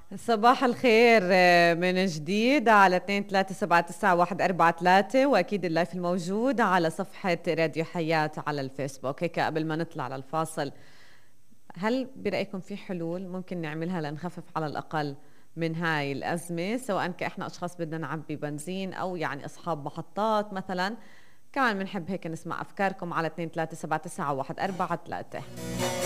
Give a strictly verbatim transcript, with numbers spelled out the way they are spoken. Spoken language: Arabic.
صباح الخير آه، من جديد على اثنين ثلاثة سبعة تسعة واحد أربعة ثلاثة، وأكيد اللايف الموجود على صفحة راديو حياة على الفيسبوك. هيك قبل ما نطلع للفاصل، هل برأيكم في حلول ممكن نعملها لنخفف على الأقل من هاي الأزمة، سواء كإحنا أشخاص بدنا نعبي بنزين أو يعني أصحاب محطات مثلا؟ كمان بنحب هيك نسمع أفكاركم على اثنين ثلاثة سبعة تسعة واحد أربعة ثلاثة.